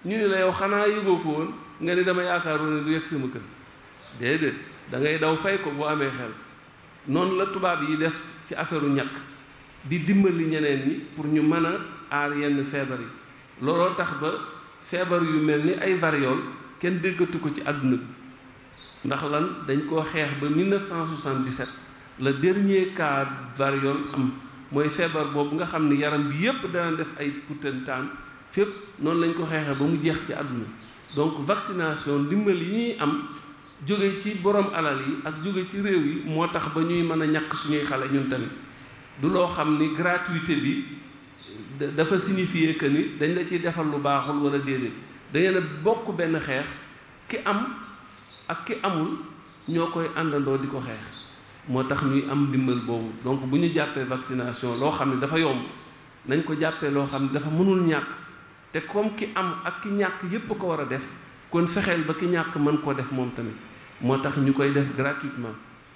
ñu ne la yow xanaa yëgoo ko woon nga ni dama yaakaaroon ne du yegg sama kër déedéet da ngay daw fay ko boo amee xel noonu la tubaab yi def ci affaire u ñàkk di dimbali ñeneen ñi pour ñu mën a aar yenn feebar yi looloo tax ba feebar yu mel ni ay variole kenn déggatu ko ci àdduna bi ndax lan dañ koo xeex ba 1977 le dernier cas variole am mooy feebar boobu nga xam ni yaram bi yépp dana def ay putantaan fépp noonu lañ ko xeexee ba mu jeex ci àdduna donc vaccination ndimbal yi ñuy am jóge ci borom alal yi ak jóge ci réew yi moo tax ba ñuy mën a ñàkk suñuy xale ñun tamit du loo xam ni gratuité bi dafa signifier que ni dañ la ciy defal lu baaxul wala déedéet da ngeen a bokk benn xeex ki am ak ki amul ñoo koy àndandoo di ko xeex moo tax ñuy am ndimbal boobu donc bu ñu jàppee vaccination loo xam ne dafa yomb nañ ko jàppee loo xam ne dafa mënul ñàkk te comme ki am ak ki ñàkk yépp ko war a def kon fexeel ba ki ñàkk mën koo def moom tamit moo tax ñu koy def gratuitement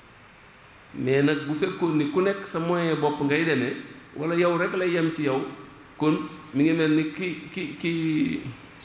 mais nag bu fekkoon ni ku nekk sa moyen bopp ngay demee wala yow rek lay yem ci yow kon mi ngi mel ni ki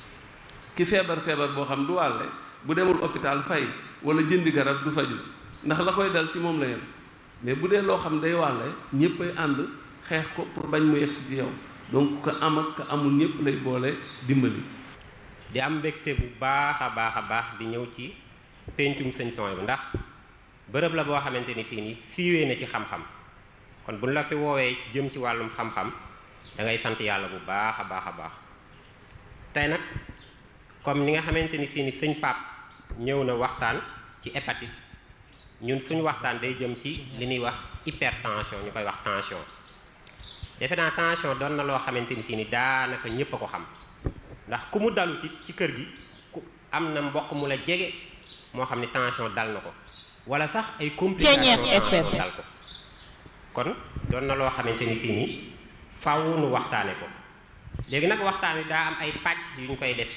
feebar boo xam du wàlle bu demul hôpital fay wala jëndi garab du faju ndax la koy dal ci moom la yem mais bu dee loo xam day wàlle ñëpp ay ànd xeex ko pour bañ mu yegsi ci yow donc ka am ak ka amul ñëpp lay boole dimbali. di am mbégte bu baax a baax di ñëw ci pencum sëñ Souhaïbou ndax bërëb la boo xamante ni fii nii siiwee na ci xam-xam kon buñ la fi woowee jëm ci wàllum xam-xam da ngay sant yàlla bu baax a baax tey nag comme ni nga xamante ni fii nii sëñ Pape ñëw na waxtaan ci hépatite ñun suñu waxtaan day jëm ci li ñuy wax hypertension ñu koy wax tension defe naa tension doon na loo xamante ni fii nii daanaka ñëpp a ko xam ndax ku mu dalu ci kër gi ku am na mbokk mu la jege moo xam ne tension dal na ko wala sax ay complications dal ko kon doon na loo xamante ni fii nii faaw nu waxtaane ko léegi nag waxtaan wi daa am ay pàcc yu ñu koy def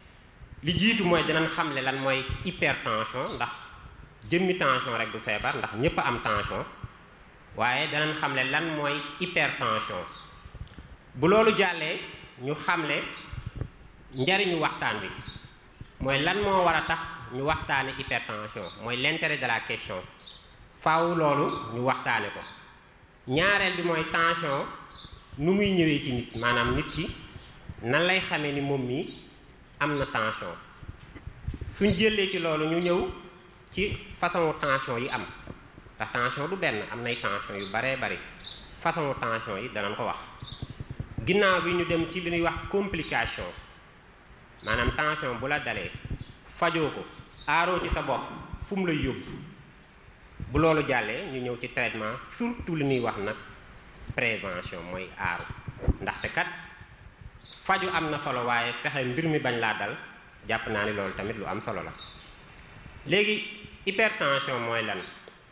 li jiitu mooy dinañ xamle lan mooy hypertension ndax jëmmi tension rek du feebar ndax ñëpp a am tension waaye danañ xamle lan mooy hypertension bu loolu jàllee ñu xamle njariñu waxtaan wi mooy lan moo war a tax ñu waxtaane hypertension mooy l'intérêt de la question faaw loolu ñu waxtaane ko ñaareel bi mooy tension nu muy ñëwee ci nit maanaam nit ki nan lay xamee ni moom mii am na tension suñ jëlee ci loolu ñu ñëw ci façon tension yi am ndax tension du benn am nay tension yu baree bari façon tension yi danañ ko wax ginnaaw bi ñu dem ci li ñuy wax complication maanaam tension bu la dalee fajoo ko aaroo ci sa bopp fu mu lay yóbbu bu loolu jàllee ñu ñëw ci traitement surtout li ñuy wax nag prévention mooy aaru ndaxte kat faju am na solo waaye fexe mbir mi bañ laa dal jàpp naa ni loolu tamit lu am solo la léegi hypertension mooy lan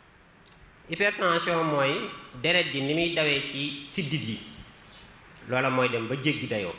hypertension mooy deret ji ni muy dawee ci siddit yi loola mooy dem ba jéggi dayoo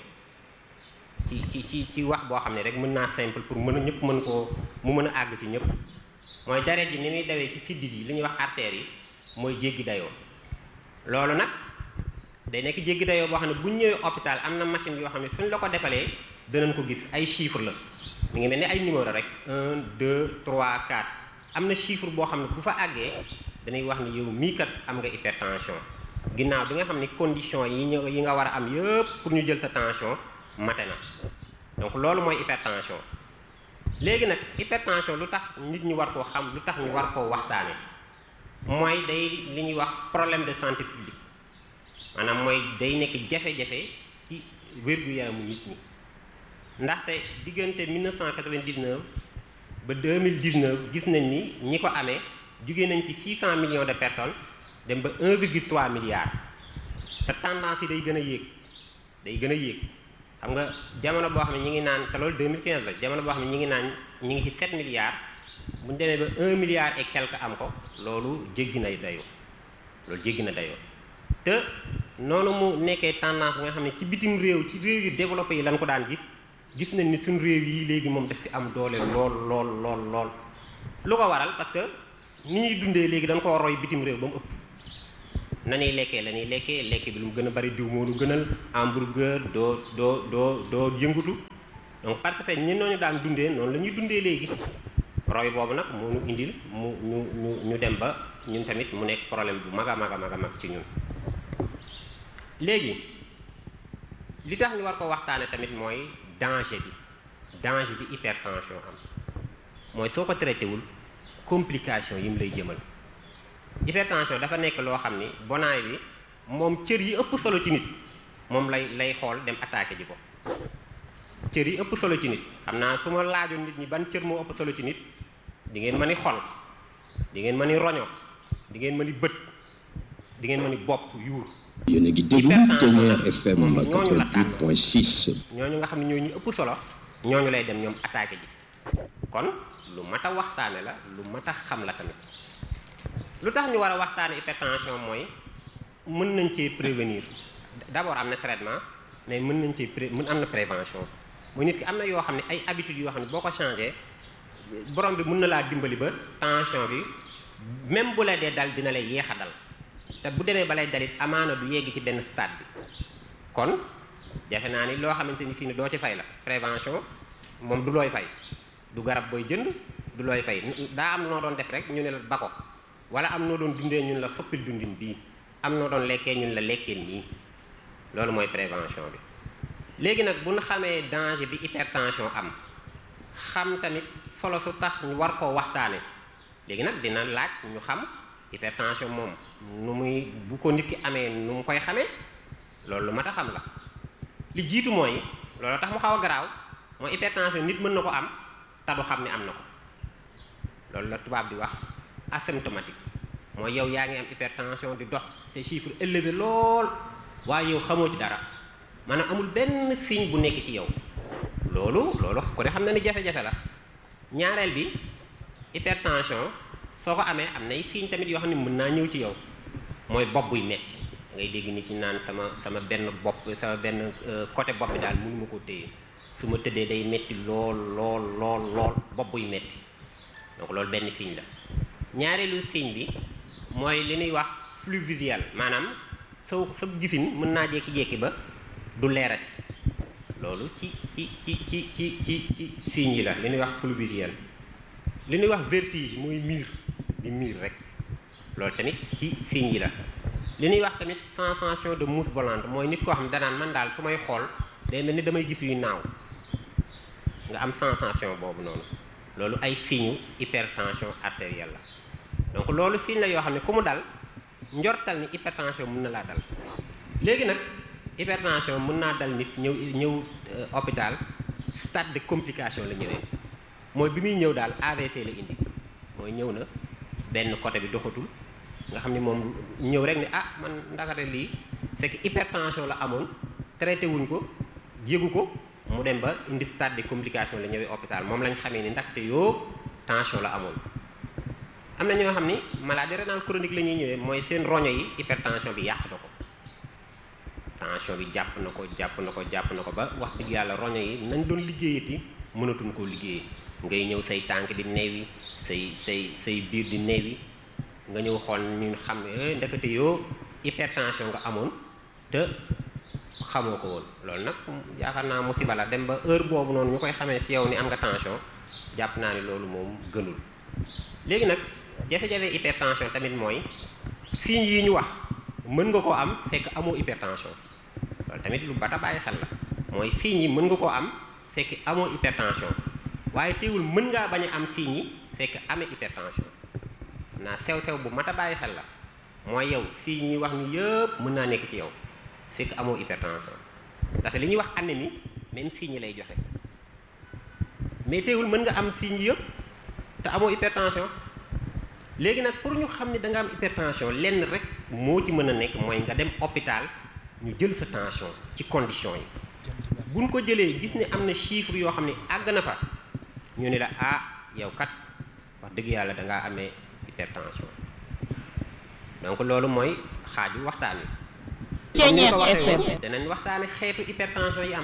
ci wax boo xam ne rek mën naa simple pour mën a ñëpp mën koo mu mën a àgg ci ñëpp mooy deret ji ni muy dawee ci siddit yi li ñuy wax artères yi mooy jéggi dayoo loolu nag day nekk jéggi dayoo boo xam ne bu ñu ñëwee hôpital am na machine yoo xam ne suñ la ko defalee danañ ko gis ay chiffres la mi ngi mel ni ay numéro rek 1 2 3 4 am na chiffre boo xam ne bu fa àggee dañuy wax ni yow mii kat am nga hypertension ginnaaw bi nga xam ne condition yi nga war a am yëpp pour ñu jël sa tension mate na donc loolu mooy hypertension léegi nag hypertension lu tax nit ñi war koo xam lu tax ñu war koo waxtaane mooy day li ñuy wax problème de santé publique maanaam mooy day nekk jafe-jafe ci wér-gu-yaramu nit ñi ndaxte diggante 1999 ba 2019 gis nañ ni ñi ko amee jugee nañ ci 600 millions de personnes dem ba 1,3 milliard te tendance yi day gën a yéeg xam nga jamono boo xam ne ñi ngi naan te loolu 2015 la jamono boo xam ne ñi ngi naan ñi ngi ci 7 milliards bu ñu demee ba 1 milliard et quelque am ko loolu jéggi na dayoo te noonu mu nekkee tendance bi nga xam ne ci bitim réew ci réew yu développé yi lañ ko daan gis nañ ni suñ réew yi léegi moom daf fi am doole lool lu ko waral parce que ni ñuy dundee léegi dañ koo roy bitim réew ba mu ëpp na ñuy lekkee la ñuy lekk bi lu mu gën a bari diw moo lu gënal hamburger doo yëngutu donc parce que ñun noonu daan dundee noonu la ñuy dundee léegi roy boobu nag moo ñu indil ñu dem ba ñun tamit mu nekk problème bu mag a mag a mag a mag ci ñun. léegi li tax ñu war ko waxtaane tamit mooy danger bi hypertension am mooy soo ko traité wul complication yi mu lay jëmal. hypertension dafa nekk loo xam ni bonaay bi moom cër yi ëpp solo ci nit moom lay xool dem attaqué ji ko. cër yi ëpp solo ci nit xam naa su ma laajoon nit ñi ban cër moo ëpp solo ci nit di ngeen mën i xol di ngeen mën i roño di ngeen mën i bët di ngeen mën i bopp yuur. yéen a ngi déglu Témoin FM 88.6. ñooñu nga xam ne ñooñu ëpp solo ñooñu lay dem ñoom attaqué ji kon lu mat a waxtaane la lu mat a xam la tamit. lu tax ñu war a waxtaane hypertension mooy mën nañ cee prévenir d'abord am na traitement mais mën nañ cee am na prévention. mooy nit ki am na yoo xam ne ay habitudes yoo xam ne boo ko changé borom bi mën na laa dimbali ba tension bi même bu la dee dal dina lay yéex a dal te bu demee ba lay dalit amaana du yegg ci benn stade bi kon jafe naa ni loo xamante ni si ni doo ci fay la prévention moom du looy fay du garab booy jënd du looy fay daa am noo doon def rek ñu ne la ba ko wala am noo doon dundee ñun la soppil dundin bii am noo doon lekkee ñun la lekkee nii loolu mooy prévention bi. léegi nag bu ñu xamee danger bi hypertension am xam tamit solo su tax ñu war koo waxtaane léegi nag dina laaj ñu xam hypertension moom nu muy bu ko nit ki amee nu mu koy xamee loolu lu mat a xam la. li jiitu mooy loolu tax mu xaw a garaaw mooy hypertension nit mën na ko am te du xam ne am na ko loolu la tubaab di wax asymptomatique mooy yow yaa ngi am hypertension di dox ces chiffres élevés lool waaye yow xamoo ci dara. maanaam amul benn signe bu nekk ci yow loolu ku ne xam na ni jafe-jafe la. ñaareel bi hypertension soo ko amee am nay signe tamit yoo xam ne mën naa ñëw ci yow mooy bopp buy metti da ngay dégg nit ñi naan sama benn bopp sama benn côté bopp bi daal mënuma ko téye su ma tëddee day metti lool bopp buy metti donc loolu benn signe la. ñaareelu signe bi mooy li ñuy wax flux visuel maanaam sa gisin mën naa jékki-jékki ba du leerati loolu ci signes yi la li ñuy wax flux visuel. li ñuy wax vertige mooy miir rek loolu tamit ci signes yi la. li ñuy wax tamit sensation de mouche volante mooy nit koo xam ne danaan man daal su may xool day mel ni damay gis yu naaw nga am sensation boobu noonu loolu ay signes hypertension artérielle la. donc loolu signe la yoo xam ne ku mu dal njortal ni hypertension mën na laa dal. léegi nag hypertension mën naa dal nit ñëw hôpital stade de complication la ñëwee mooy bi muy ñëw daal AVC la indi mooy ñëw na benn côté bi doxatul nga xam ni moom ñëw rek ni man ndakate lii fekk hypertension la amoon traité wuñ ko yëgu ko mu dem ba indi stade de complication la ñëwee hôpital moom lañ xamee ni ndaxte yoo tension la amoon. am na ñoo xam ni maladie rénale chronique la ñuy ñëwee mooy seen roño yi hypertension bi yàq na ko tension bi jàpp na ko ba wax dëgg yàlla roño yi nañ doon liggéeyati mënatuñ koo liggéeyee ngay ñëw say tànk di neewi say biir di neewi nga ñëw xool ñu xam ne ndekete yoo hypertension nga amoon te xamoo ko woon. loolu nag yaakaar naa musiba la dem ba heure boobu noonu ñu koy xamee ci yow ni am nga tension jàpp naa ni loolu moom gënul. léegi nag jafe-jafe hypertension tamit mooy signes yi ñu wax mën nga koo am fekk amoo hypertension loolu tamit lu bata bàyyi xel la mooy signes yi mën nga koo am fekk amoo hypertension waaye teewul mën ngaa bañ a am signes yi fekk amee hypertension. xam naa sew-sew bu mat a bàyyi xel la mooy yow signes yi wax ni yëpp mën naa nekk ci yow fekk amoo hypertension ndaxte li ñuy wax anémie même signes yi lay joxe mais teewul mën nga am signes yëpp te amoo hypertension. léegi nag pour ñu xam ne da nga am hypertension lenn rek moo ci mën a nekk mooy nga dem hôpital ñu jël sa tension ci condition yi buñ ko jëlee gis ne am na chiffre yoo xam ne àgg na fa ñu ne la yow kat wax dëgg yàlla da ngaa amee hypertension. donc loolu mooy xaaju waxtaan wi. comme ni ko waxee woon danañ waxtaane xeetu hypertension yi am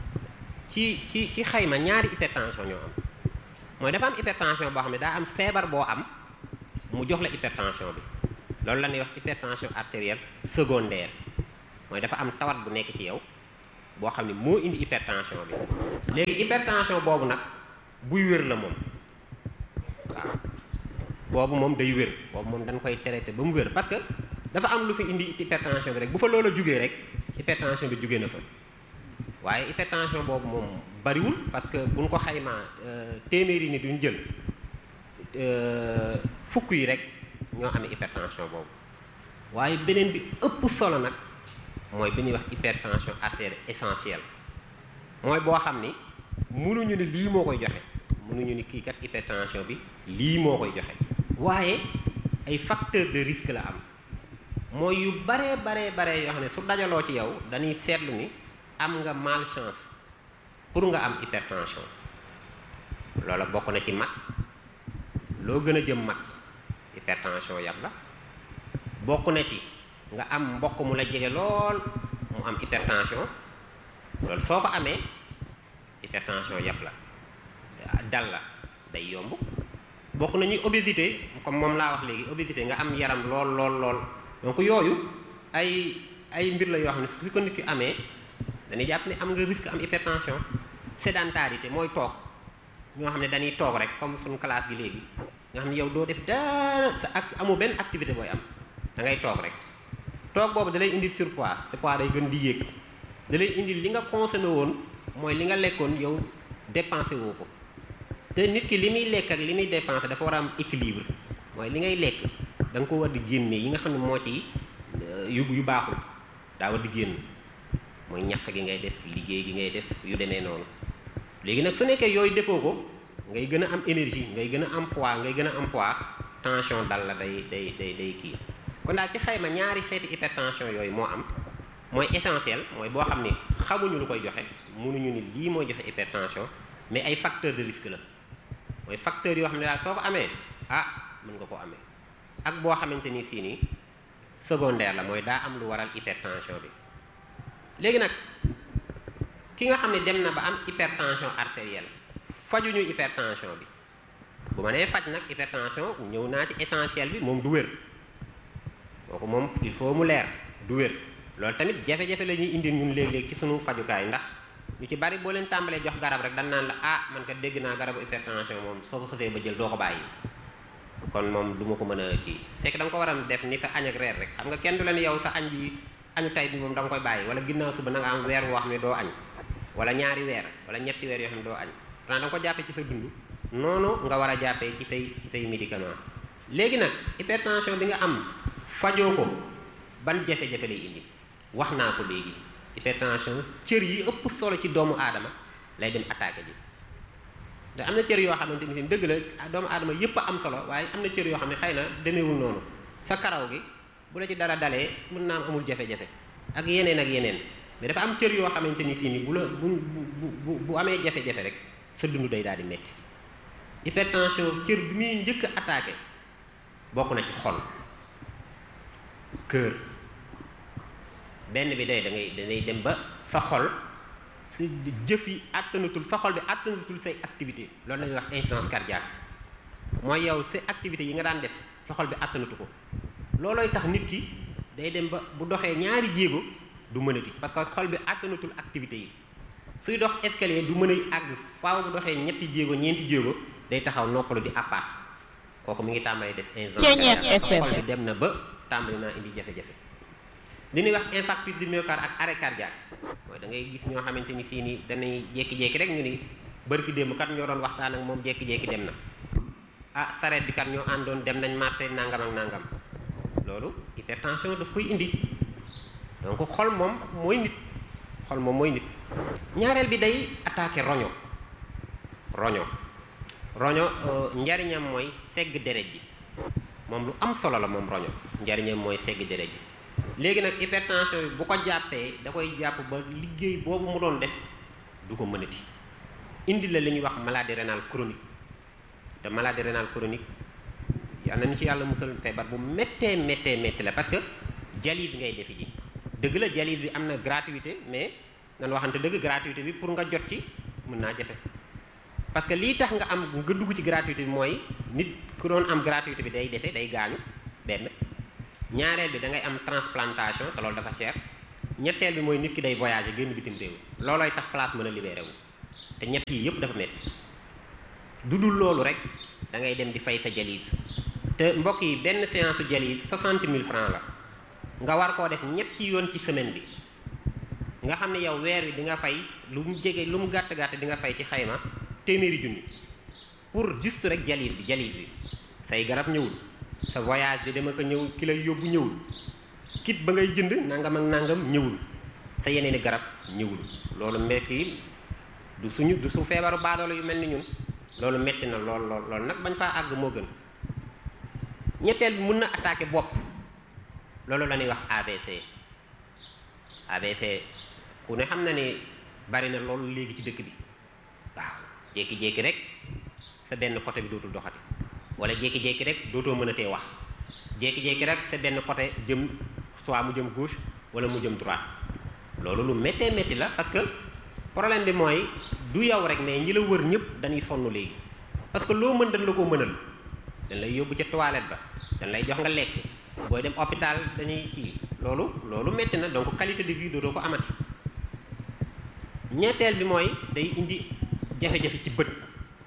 ci xayma ñaari hypertension ñoo am mooy dafa am hypertension boo xam ne daa am feebar boo am mu jox la hypertension bi loolu la ñuy wax hypertension artérielle secondaire mooy dafa am tawat bu nekk ci yow boo xam ne moo indi hypertension bi. léegi hypertension boobu nag buy wér la moom waaw boobu moom day wér boobu moom dañ koy traité ba mu wér parce que dafa am lu fi indi hypertension bi rek bu fa loola jugee rek hypertension bi jugee na fa waaye hypertension boobu moom bariwul parce que buñ ko xaymaa téeméeri nit duñ jël fukk yi rek ñoo amee hypertension boobu waaye beneen bi ëpp solo nag mooy bi ñuy wax hypertension artérielle essentielle mooy boo xam ni mënuñu ni lii moo koy joxe mënuñu ni kii kat hypertension bi lii moo koy joxe waaye ay facteurs de risque la am mooy yu baree yoo xam ne su dajaloo ci yow dañuy seetlu ni am nga malchance pour nga am hypertension loola bokk na ci mag loo gën a jëm mag hypertension yab la bokk na ci nga am mbokk mu la jege lool mu am hypertension loolu soo ko amee hypertension yab la dal la day yomb bokk na ñuy obésité comme moom laa wax léegi obésité nga am yaram lool donc yooyu ay mbir la yoo xam ne su ko nit ki amee dañuy jàpp ne am nga risque am hypertension. sédentarité mooy toog ñoo xam ne dañuy toog rek comme suñu classe gi léegi nga xam ne yow doo def dara sa ak amoo benn activité booy am da ngay toog rek toog boobu da lay indil surpoids sa poids day gën di yéeg da lay indil li nga consommé woon mooy li nga lekkoon yow dépensé woo ko te nit ki li muy lekk ak li muy dépensé dafa war a am équilibre mooy li ngay lekk da nga ko war di génne yi nga xam ne moo ci yu baaxul daa war di génn mooy ñàkk gi ngay def liggéey gi ngay def yu demee noonu léegi nag su nekkee yooyu defoo ko ngay gën a am énergie ngay gën a am poids tension dal la day kii kon daal ci xayma ñaari xeeti hypertension yooyu moo am mooy essentiel mooy boo xam ni xamuñu lu koy joxe mënuñu ni lii mooy joxe hypertension mais ay facteurs de risque la mooy facteurs yoo xam ne daal soo ko amee mën nga ko amee ak boo xamante ni fii nii secondaire la mooy daa am lu waral hypertension bi léegi nag ki nga xam ne dem na ba am hypertension artérielle fajuñu hypertension bi bu ma nee faj nag hypertension ñëw naa ci essentiel bi moom du wér kooku moom il faut mu leer du wér loolu tamit jafe-jafe la ñuy indi ñun léeg-léeg ci sunu fajukaay ndax ñu ci bari boo leen tàmbalee jox garab rek dañ naan la man kat dégg naa garabu hypertension moom soo ko xësee ba jël doo ko bàyyi kon moom du ma ko mën a kii fekk da nga ko war a def ni sa añ ak reer rek xam nga kenn du la ni yow sa añ bi añu tay bi moom da nga koy bàyyi wala ginnaaw suba na nga am weer woo xam ne doo añ wala ñaari weer wala ñetti weer yoo xam ne doo añ xanaa da nga ko jàppee ci sa dund noonu nga war a jàppee ci say médicament léegi nag hypertension bi nga am fajoo ko ban jafe-jafe lay indi wax naa ko léegi hypertension cër yi ëpp solo ci doomu aadama lay dem attaqué ji te am na cër yoo xamante ni dëgg la doomu aadama yépp a am solo waaye am na cër yoo xam ne xëy na demeewul noonu sa karaw gi bu la ci dara dalee mën naa am amul jafe-jafe ak yeneen mais dafa am cër yoo xamante ni fii nii bu amee jafe-jafe rek sa dund day daal di metti hypertension cër bi muy njëkk a attaqué bokk na ci xol cœur benn bi danay dem ba sa xol sa jëf yi àttanatul sa xol bi àttanatul say activité loolu la ñuy wax insuffisance cardiaque mooy yow say activité yi nga daan def sa xol bi àttanatu ko loolooy tax nit ki day dem ba bu doxee ñaari jéego du mënati parce que xol bi àttanatul activité yi suy dox escalier du mën a àgg faaw bu doxee ñetti jéego ñeenti jéego day taxaw noppalu di appaat kooku mi ngi tàmbalee def insuffisance cardiaque xol bi dem na ba tàmbali naa indi jafe-jafe li ñuy wax infarctus du myocarde ak arrêt cardiaque mooy da ngay gis ñoo xamante ni fii nii dañuy jékki-jékki rek ñu ni bërki démb kat ñoo doon waxtaan ak moom jékki-jékki dem na sareet bi kat ñoo àndoon dem nañ marché nangam ak nangam loolu hypertension daf koy indi donc xol moom mooy nit ñaareel bi day attaqué roño njariñam mooy segg deret ji moom lu am solo la moom roño njariñam mooy segg deret ji léegi nag hypertension bi bu ko jàppee da koy jàpp ba liggéey boobu mu doon def du ko mënati indi la li ñuy wax maladie rénale chronique te maladie rénale chronique yal na ñu ci yàlla musal feebar bu méttee la parce que dialyse ngay defi ji dëgg la dialyse bi am na gratuité mais nan waxante dëgg gratuité bi pour nga jot ci mën naa jafe parce que lii tax nga dugg ci gratuité bi mooy nit ku doon am gratuité bi day gaañu benn ñaareel bi da ngay am transplantation te loolu dafa cher ñetteel bi mooy nit ki day voyager génn bitim réew loolooy tax place mën a libéré wu te ñett yi yëpp dafa metti du dul loolu rek da ngay dem di fay sa dialyse te mbokk yi benn séance dialyse 60 000 francs la nga war koo def ñetti yoon ci semaine bi nga xam ne yow weer wi di nga fay lu mu jege lu mu gàtt gàtt di nga fay ci xayma téeméeri junni pour juste rek dialyse bi say garab ñëwul sa voyage di dem ak ñëw ki lay yóbbu ñëwul kit ba ngay jënd nangam ak nangam ñëwul sa yeneeni garab ñëwul loolu metti du su feebaru baadoolo yu mel ni ñun loolu metti na lool nag bañ faa àgg moo gën ñetteel bi mun na attaquer bopp loolu la ñuy wax AVC ku ne xam na ni bari na loolu léegi ci dëkk bi waaw jékki-jékki rek sa benn côté bi dootul doxati wala jékki-jékki rek dootoo mën a tee wax jékki-jékki rek sa benn côté jëm soit mu jëm gauche wala mu jëm droite loolu lu méttee métti la parce que problème bi mooy du yow rek mais ñi la wër ñëpp dañuy sonn léegi parce que loo mën dañ la ko mënal dañ lay yóbbu ca toilette ba dañ lay jox nga lekk booy dem hôpital dañuy kii loolu métti na donc qualité de vie dootoo ko amati ñetteel bi mooy day indi jafe-jafe ci bët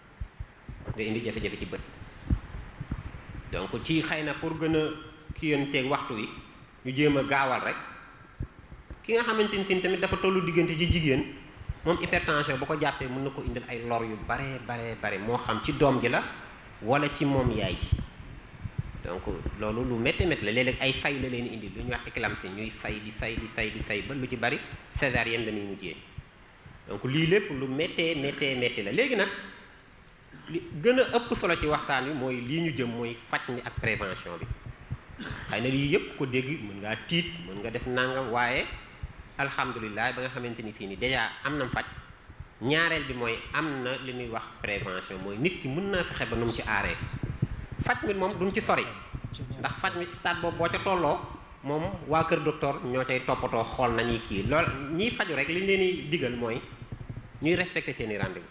donc ci xëy na pour gën a kiyanteeg waxtu wi ñu jéem a gaawal rek ki nga xamante ni si tamit dafa tollu diggante ci jigéen moom hypertension bu ko jàppee mën na ko indil ay lor yu bare moo xam ci doom ji la wala ci moom yaay ji donc loolu lu métti la léeg-léeg ay say la leen indi lu ñuy wax éclampsie ñuy say di say ba lu ci bari césarienne la ñuy mujjee donc lii lépp lu méttee la léegi nag li gën a ëpp solo ci waxtaan wi mooy lii ñu jëm mooy faj mi ak prévention bi xëy na lii yëpp ko dégg mën ngaa tiit mën nga def nangam waaye alhamdulilah ba nga xamante ni si ni déjà am na faj ñaareel bi mooy am na li ñuy wax prévention mooy nit ki mën naa fexe ba nu mu ci aaree faj mi moom duñ ci sori ndax faj mi stade boobu boo ca tolloo moom waa kër docteur ñoo cay toppatoo xool nañuy kii lool ñiy faju rek li ñu leen di digal mooy ñuy respecter seeni rendez-vous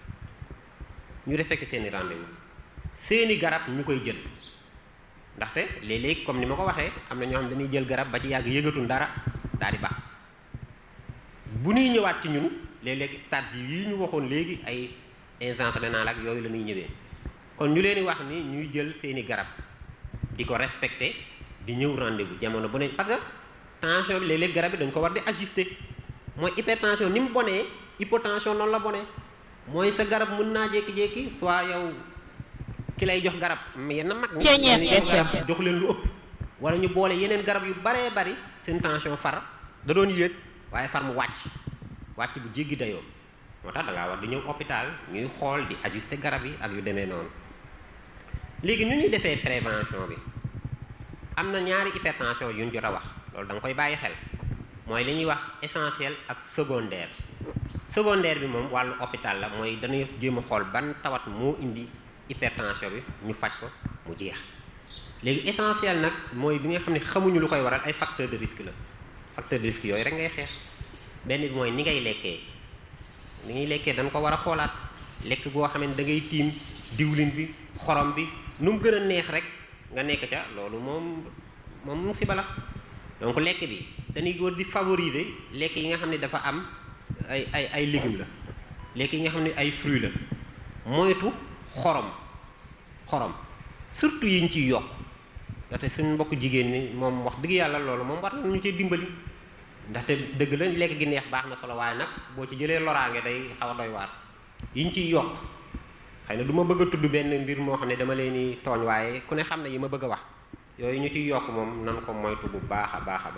seeni garab ñu koy jël ndaxte léeg-léeg comme ni ma ko waxee am na ñoo xam dañuy jël garab ba ci yàgg yëgatul dara daal di baax bu ñuy ñëwaat ci ñun léeg-léeg stade bi yii ñu waxoon léegi ay insuffisance rénale ak yooyu la ñuy ñëwee kon ñu leen di wax ni ñuy jël seeni garab di ko respecter di ñëw rendez-vous jamono bu ne parce que tension bi léeg-léeg garab bi dañ ko war di ajuster mooy hypertension ni mu bonee hypotension noonu la bonee mooy sa garab mën naa jékki-jékki soit yow ki lay jox garab yenn mag jox leen lu ëpp wala ñu boole yeneen garab yu baree bari seen tension far da doon yéeg waaye far mu wàcc bu jéggi dayoo moo tax da ngaa war di ñëw hôpital ñuy xool di ajuster garab yi ak yu demee noonu léegi ñu ñuy defee prévention bi am na ñaari hypertension yu ñu jot a wax loolu da nga koy bàyyi xel mooy li ñuy wax essentiel ak secondaire bi moom wàllu hôpital la mooy dañuy jéem a xool ban tawat moo indi hypertension bi ñu faj ko mu jeex léegi essentiel nag mooy bi nga xam ne xamuñu lu koy waral ay facteur de risque la facteur de risque yooyu rek ngay xeex benn bi mooy ni ngay lekkee dañ ko war a xoolaat lekk goo xam ne da ngay tiim diwlin bi xorom bi nu mu gën a neex rek nga nekk ca loolu moom musiba la donc lekk bi dañuy góor di favoriser lekk yi nga xam ne dafa am ay légumes la lekk yi nga xam ne ay fruits la moytu xorom surtout yiñ ciy yokk ndaxte suñu mbokk jigéen ñi moom wax dëgg yàlla loolu moom war nañu cee dimbali ndaxte dëgg la lekk gi neex baax na solo waaye nag boo ci jëlee loraange day xaw a doy waar yiñ ciy yokk xëy na du ma bëgg a tudd benn mbir moo xam ne dama leen di tooñ waaye ku ne xam ne yi ma bëgg a wax yooyu ñu ciy yokk moom nan ko moytu bu baax a baax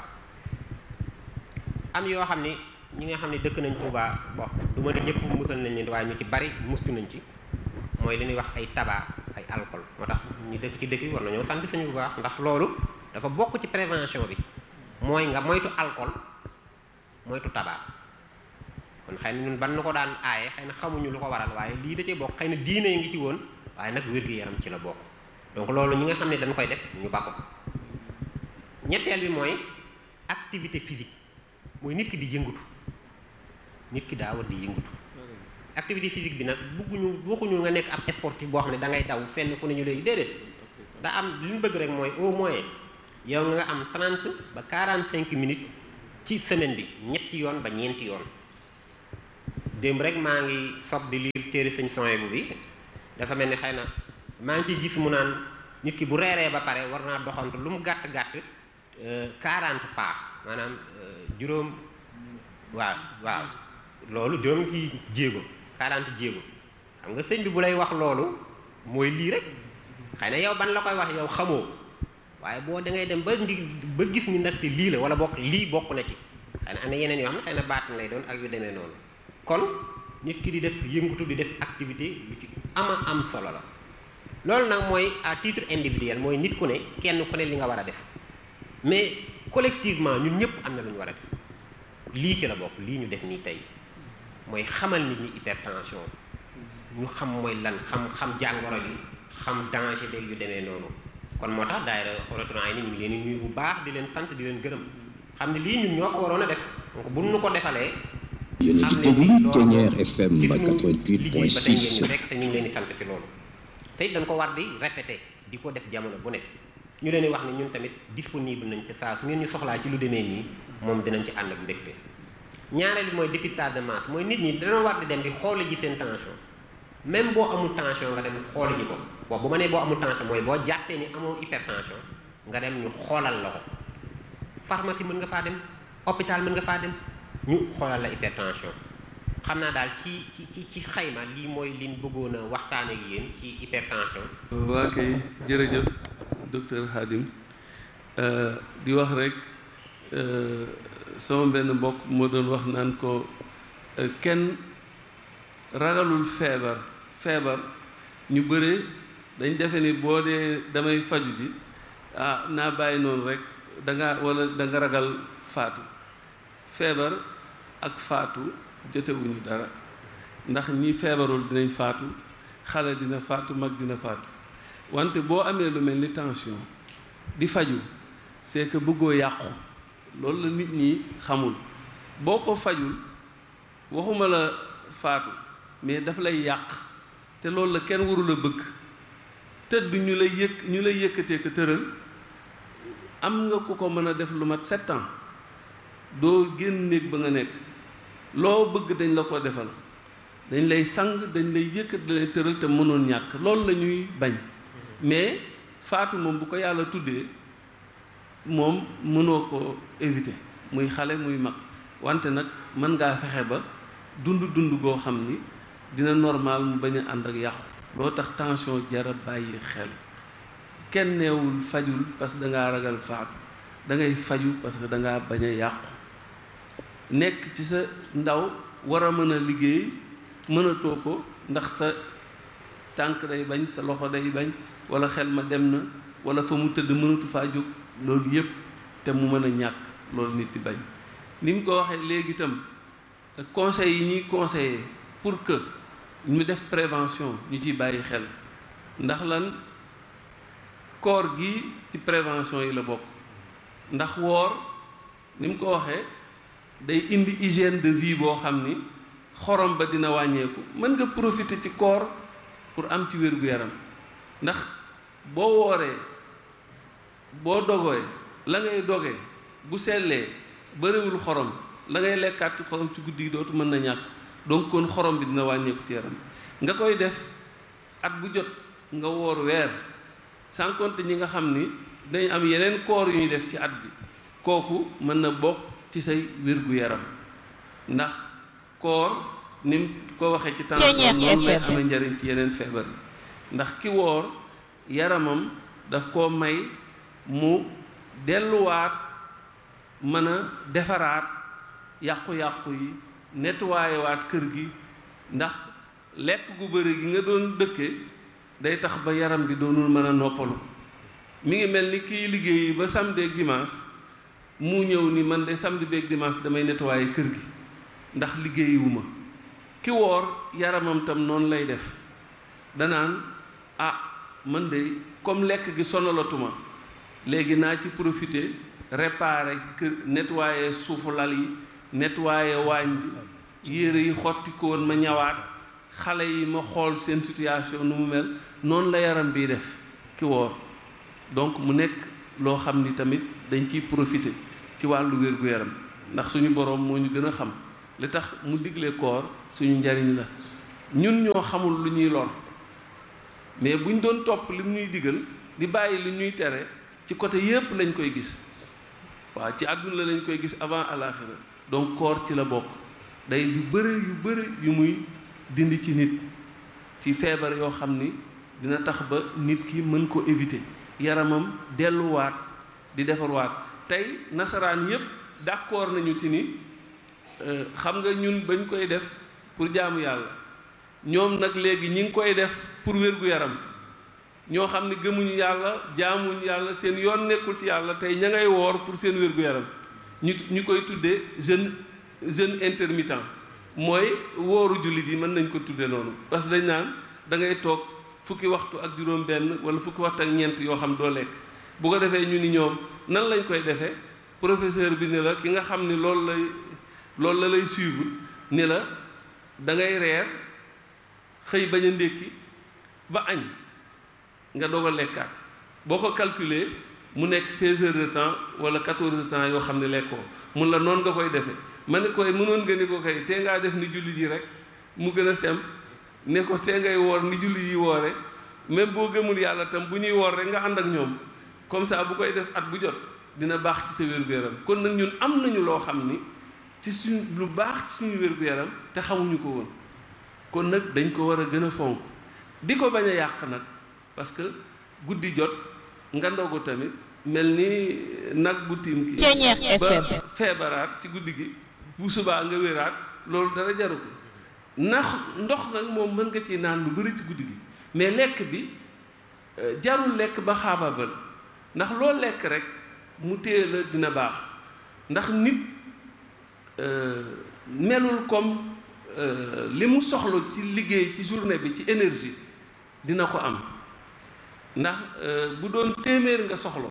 am yoo xam ni ñi nga xam ne dëkk nañ Touba bon du ma ne ñëpp musal nañ leen waaye ñu ci bari mustu nañ ci mooy li ñuy wax ay tabac ay alcool moo tax ñu dëkk ci dëkk yi war nañoo sant suñu bu baax ndax loolu dafa bokk ci prévention bi mooy nga moytu alcool moytu tabac kon xëy na ñun ban na ko daan aaye xëy na xamuñu lu ko waral waaye lii da cee bokk xëy na diine ngi ci woon waaye nag wér-gu-yaram ci la bokk donc loolu ñi nga xam ne dañ koy def ñu bàkko ñetteel bi mooy activité physique mooy nit ki di yëngatu nit ki daa war di yëngatu activité physique bi nag waxuñu nga nekk ab sportif boo xam ne da ngay daw fenn fu ne ñu léegi déedéet da am li ñu bëgg rek mooy au moins yow nga am 30 ba 45 minutes ci semaine bi ñetti yoon ba ñeenti yoon. démb rek maa ngi soog di lire téere sëñ Souhaïbou bi dafa mel ni xëy na maa ngi ciy gis mu naan nit ki bu reeree ba pare war naa doxantu lu mu gàtt gàtt 40 pas maanaam juróom waaw loolu juróom ki jéego 40 jéego xam nga sëñ bi bu lay wax loolu mooy lii rek xëy na yow ban la koy wax yow xamoo waaye boo da ngay dem ba gis ni ndaxte lii la wala bokk lii bokk na ci xëy na am na yeneen yoo xam ne xëy na baatin lay doon ak yu demee noonu kon nit ki di def yëngutu di def activité lu ci am solo la loolu nag mooy à titre individuel mooy nit ku ne kenn ku ne li nga war a def mais collectivement ñun ñëpp am na lu ñu war a def lii ci la bokk lii ñu def nii tey mooy xamal nit ñi hypertension ñu xam mooy lan xam jàngoro bi xam danger beeg yu demee noonu kon moo tax daayira Hurratul Ayni ñu ngi leen di nuyu bu baax di leen sant di leen gërëm xam ne lii ñun ñoo ko waroon a def donc bu nu ko defalee. yéen a ngi déglu Ténière FM 88.6 rek te ñu ngi leen di sant ci loolu te it dañ ko war di répéter di ko def jamono bu nekk ñu leen di wax ne ñun tamit disponible nañ ci saa su ngeen ñu soxlaa ci lu demee nii moom dinañ ci ànd ak mbégte. ñaareel bi mooy dépistage de masse mooy nit ñi dana war di dem di xoole ji seen tension même boo amul tension nga dem xoole ji ko bu ma nee boo amul tension mooy boo jàppee ni amoo hypertension nga dem ñu xoolal la ko pharmacie mën nga faa dem hôpital mën nga faa dem ñu xoolal la hypertension xam naa daal ci xayma lii mooy liñ bëggoon a waxtaan ak yéen ci hypertension. waa kay jërëjëf docteur Khadim di wax rek sama benn mbokk moo doon wax naan ko kenn ragalul feebar ñu bëre dañ defe ni boo dee damay faju ji naa bàyyi noonu rek da nga ragal faatu feebar ak faatu jotewuñu dara ndax ñi feebarul dinañ faatu xale dina faatu mag dina faatu wante boo amee lu mel ni tension di faju c'est que bëggoo yàqu loolu la nit ñi xamul boo ko fajul waxuma la faatu mais daf lay yàq te loolu la kenn warul a bëgg tëdd ñu lay yëkkatee ko tëral am nga ku ko mën a def lu mat 7 ans doo génn néeg ba nga nekk loo bëgg dañ la ko defal dañ lay sang dañ lay yëkkat dañ lay tëral te mënoon ñàkk loolu la ñuy bañ mais faatu moom bu ko yàlla tuddee moom mënoo ko éviter muy xale muy mag wante nag mën ngaa fexe ba dund goo xam ni dina normal mu bañ a ànd ak yàqu loo tax tension jara bàyyi xel kenn neewul fajul parce que dangaa ragal faatu da ngay faju parce que dangaa bañ a yàqu nekk ci sa ndaw war a mën a liggéey mënatoo ko ndax sa tànk day bañ sa loxo day bañ wala xel ma dem na wala fa mu tëdd mënatu faa jóg loolu yépp te mu mën a ñàkk loolu nit di bañ ni mu ko waxee léegi itam conseils yi ñuy conseiller pour que ñu def prévention ñu ciy bàyyi xel ndax lan koor gi ci prévention yi la bokk ndax woor ni mu ko waxee day indi hygiène de vie boo xam ni xorom ba dina wàññeeku mën nga profiter ci koor pour am ci wér-gu-yaram ndax boo wooree boo dogee la ngay dogee bu sellee bëriwul xorom la ngay lekkaat ci xorom ci guddi gi dootu mën na ñàkk donc kon xorom bi dina wàññeeku ci yaram nga koy def at bu jot nga woor weer sans compter ñi nga xam ni dañ am yeneen koor yu ñuy def ci at bi kooku mën na bokk ci say wér-gu-yaram ndax koor ni mu ko waxee ci tension noonu lay amee njariñ ci yeneen feebar yi ndax ki woor yaramam daf koo may mu delluwaat mën a defaraat yàqu-yàqu yi nettoyé waat kër gi ndax lekk gu bëri gi nga doon dëkke day tax ba yaram bi doonul mën a noppalu mi ngi mel ni kiy liggéeyi ba samedi ak dimanche mu ñëw ni man de samedi beeg dimanche damay nettoyé kër gi ndax liggéeyiwuma ki woor yaramam tam noonu lay def danaan man de comme lekk gi sonalatuma léegi naa ci profiter réparer kër nettoyer suufu lal yi nettoyer waañ bi yére yi xotti ko woon ma ñawaat xale yi ma xool seen situation nu mu mel noonu la yaram bi def ki woor donc mu nekk loo xam ni tamit dañ ciy profiter ci wàllu wér-gu-yaram ndax suñu boroom moo ñu gën a xam li tax mu digle koor suñu njariñ la ñun ñoo xamul lu ñuy lor mais buñ doon topp li ñuy digal di bàyyi li ñuy tere ci côté yépp lañ koy gis waaw ci àdduna lañ koy gis avant àlaxira donc koor ci la bokk day yu bëri yu muy dindi ci nit ci feebar yoo xam ni dina tax ba nit ki mën ko éviter yaramam delluwaat di defarwaat tey nasaraan yépp d'accord nañu ci ni xam nga ñun bañ koy def pour jaamu yàlla ñoom nag léegi ñi ngi koy def pour wér-gu-yaram ñoo xam ne gëmuñu yàlla jaamuñu yàlla seen yoon nekkul ci yàlla tey ña ngay woor pour seen wér-gu-yaram ñu koy tuddee jeûne intermittent mooy wooru jullit yi mën nañ ko tudde noonu parce que dañ naan da ngay toog fukki waxtu ak juróom benn wala fukki waxtu ak ñeent yoo xam doo lekk bu ko defee ñu ni ñoom nan lañ koy defee professeur bi ne la ki nga xam ni loolu la lay suivre ni la da ngay reer xëy bañ a ndékki ba añ nga doog a lekkaat boo ko calculer mu nekk 16 heures de temps wala 14 heures de temps yoo xam ne lekkoo mun la noonu nga koy defee ma ne koy mënoon nga ni ko kay tee ngaa def ni jullit yi rek mu gën a simple ne ko tee ngay woor ni jullit yi woore même boo gëmul yàlla tam bu ñuy woor rek nga ànd ak ñoom comme ça bu koy def at bu jot dina baax ci sa wér-gu-yaram kon nag ñun am nañu loo xam ni ci suñ lu baax ci suñu wér-gu-yaram te xamuñu ko woon kon nag dañ ko war a gën a fonk di ko bañ a yàq nag parce que guddi jot nga ndogu tamit mel ni nag bu tiim ki ba feebaraat ci guddi gi bu subaa nga wéraat loolu dara jaru ko ndox nag moom mën nga ci naan lu bari ci guddi gi mais lekk bi jarul lekk ba xaabaabal ndax loo lekk rek mu téye la dina baax ndax nit melul comme li mu soxla ci liggéey ci journée bi ci énergie dina ko am ndax bu doon téeméer nga soxla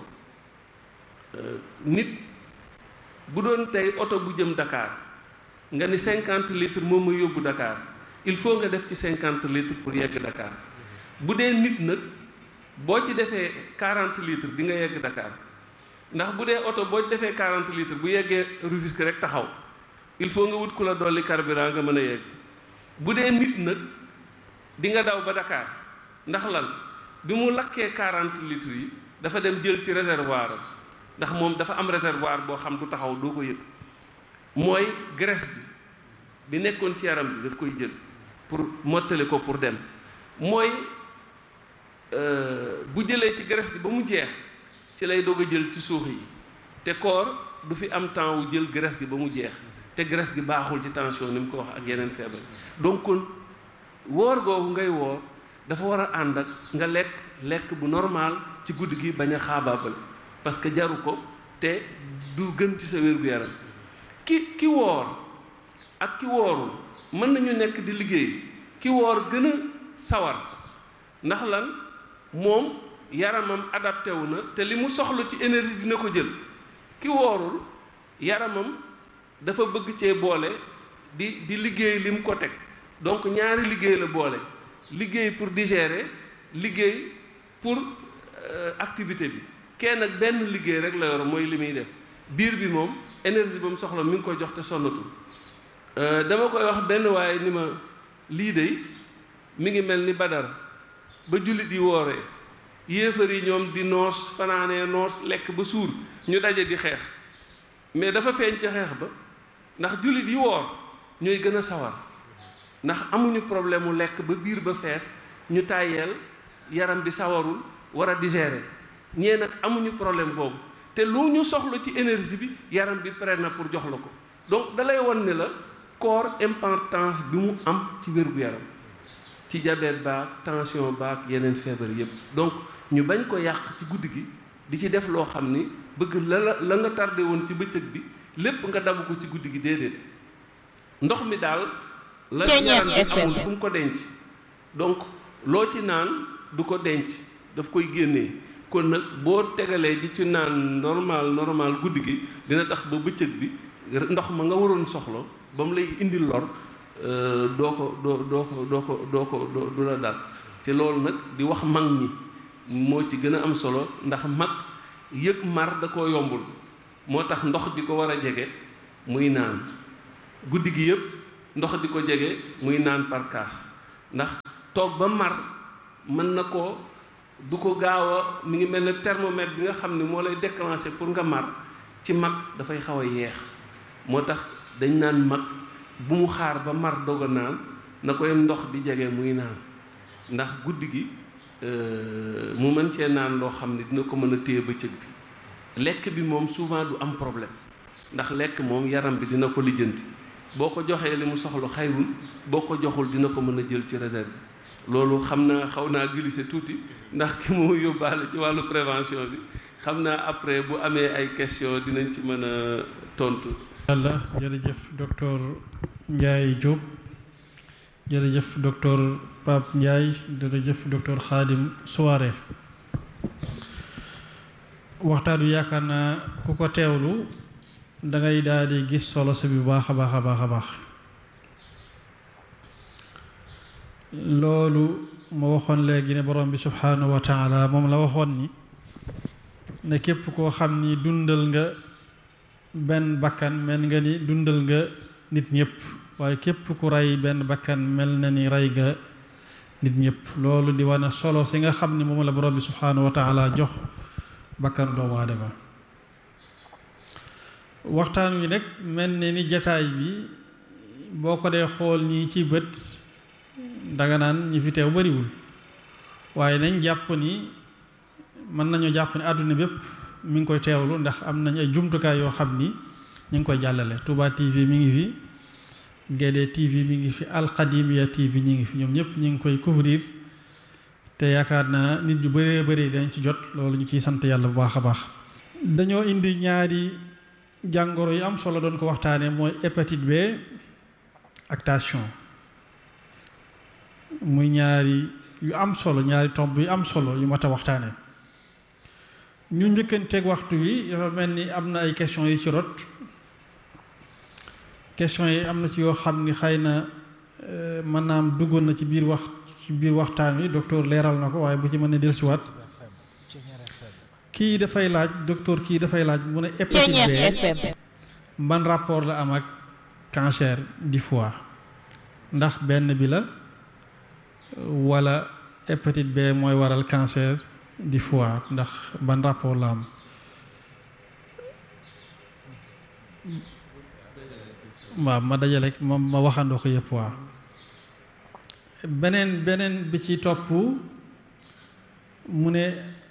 nit bu doon tey oto bu jëm Dakar nga ni 50 litres moom mooy yóbbu Dakar il faut nga def ci 50 litres pour yegg Dakar bu dee nit nag boo ci defee 40 litres di nga yegg Dakar ndax bu dee oto boo ci defee 40 litres bu yeggee Rufisque rek taxaw il faut nga wut ku la dolli carburant nga mën a yegg bu dee nit nag di nga daw ba Dakar ndax lan bi mu lakkee 40 litres yi dafa dem jël ci réservoir am ndax moom dafa am réservoir boo xam du taxaw doo ko yëg mooy graisse bi nekkoon ci yaram bi daf koy jël pour mottali ko pour dem mooy bu jëlee ci graisse bi ba mu jeex ci lay doog a jël ci suux yi te koor du fi am temps wu jël graisse gi ba mu jeex te graisse gi baaxul ci tension ni mu ko wax ak yeneen feebar donc kon woor googu ngay woor dafa war a ànd ak nga lekk bu normal ci guddi gi bañ a xaabaabal parce que jaru ko te du gën ci sa wér-gu-yaram ki woor ak ki woorul mën nañu nekk di liggéey ki woor gën a sawar ndax lan moom yaramam adapté wu na te li mu soxla ci énergie dina ko jël ki woorul yaramam dafa bëgg cee boole di liggéey li mu ko teg donc ñaari liggéey la boole liggéey pour digérer liggéey pour activité bi kenn nag benn liggéey rek la yor mooy li muy def biir bi moom énergie ba mu soxla mi ngi ko jox te sonnatul dama koy wax benn waaye ni ma lii de mi ngi mel ni Badar ba jullit yi wooree yéefar yi ñoom di noos fanaanee noos lekk ba suur ñu daje di xeex mais dafa feeñ ca xeex ba ndax jullit yi woor ñooy gën a sawar ndax amuñu problème mu lekk ba biir ba fees ñu tàyyeel yaram bi sawarul war a digérer ñee nag amuñu problème boobu te lu ñu soxla ci énergie bi yaram bi prêt na pour jox la ko donc dalay won ne la koor importance bi mu am ci wér-gu-yaram ci diabète baak tension baak yeneen feebar yépp donc ñu bañ ko yàq ci guddi gi di ci def loo xam ni bëgg la nga tardé woon ci bëccëg bi lépp nga dabu ko ci guddi gi déedéet ndox mi daal la yaram bi amul fu mu ko denc donc loo ci naan du ko denc daf koy génnee kon nag boo tegalee di ci naan normal guddi gi dina tax ba bëccëg bi ndox ma nga waroon soxla ba mu lay indi lor du la dal te loolu nag di wax mag ñi moo ci gën a am solo ndax mag yëg mar da koo yombul moo tax ndox di ko war a jege muy naan guddi gi yëpp ndox di ko jege muy naan par kaas ndax toog ba mar mën na ko du ko gaaw a mi ngi mel ne thermomètre bi nga xam ne moo lay déclencher pour nga mar ci mag dafay xaw a yeex moo tax dañ naan mag bu mu xaar ba mar doog a naan na koy ndox di jege muy naan ndax guddi gi mu mën cee naan loo xam ne dina ko mën a téye bëccëg bi lekk bi moom souvent du am problème ndax lekk moom yaram bi dina ko lijjanti boo ko joxee li mu soxla xayrun boo ko joxul dina ko mën a jël ci réserve loolu xam naa xaw naa glisser tuuti ndax ki mu yóbbaale ci wàllu prévention bi xam naa après bu amee ay question dinañ ci mën a tontu. yàlla jërëjëf docteur Ndiaye Diop jërëjëf docteur Pape Ndiaye jërëjëf docteur Khadim Souare waxtaan wi yaakaar naa ku ko teewlu da ngay daal di gis solo si bu baax a baax a baax a baax loolu ma waxoon léegi ne borom bi subhanahu wa taala moom la waxoon ni ne képp koo xam ni dundal nga benn bakkan mel nga ni dundal nga nit ñëpp waaye képp ku rey benn bakkan mel na ni rey nga nit ñëpp loolu di wane solo si nga xam ni moom la borom bi subhanahu wa taala jox bakkan doomu aadama waxtaan wi nag mel ne ni jataay bi boo ko dee xool nii ci bët danga naan ñi fi teew bariwul waaye nañ jàpp ni mën nañoo jàpp ni àdduna bépp mi ngi koy teewlu ndax am nañ ay jumtukaay yoo xam ni ñu ngi koy jàllale Touba TV mi ngi fi Guédé TV mi ngi fi Alqadimiya TV ñi ngi fi ñoom ñëpp ñu ngi koy couvrir te yaakaar naa nit ñu bëree bëri dañ ci jot loolu ñu ciy sant yàlla bu baax a baax dañoo indi ñaari jàngoro yu am solo doon ko waxtaanee mooy hépatite B ak tension muy ñaari yu am solo ñaari tomb yu am solo yu mat a waxtaanee ñu njëkkanteeg waxtu wi dafa mel ni am na ay questions yi ci rot questions yi am na ci yoo xam ni xëy na mën naa am duggoon na ci biir waxtaan wi docteur leeral na ko waaye bu ci mën a dellusiwaat kii dafay laaj docteur kii dafay laaj mu ne hépatite B ban rapport la am ak cancer du foie ndax benn bi la wala hépatite B mooy waral cancer du foie ndax ban rapport la am waaw ma dajale ma waxandoo ko yëpp waa beneen bi ci topp mu ne